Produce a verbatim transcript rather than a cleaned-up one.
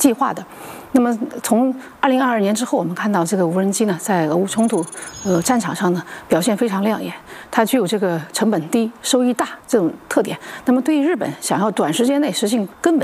计划的。那么从二零二二年之后，我们看到这个无人机呢，在俄乌冲突呃战场上呢表现非常亮眼，它具有这个成本低、收益大这种特点。那么对于日本想要短时间内实现根本